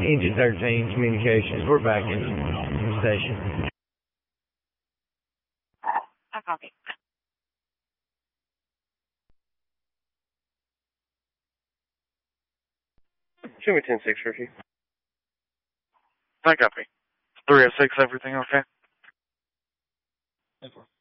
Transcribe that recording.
Engine 13 communications. We're back in station. I copy. Show me 10-6, Ricky. I copy. 306, everything okay?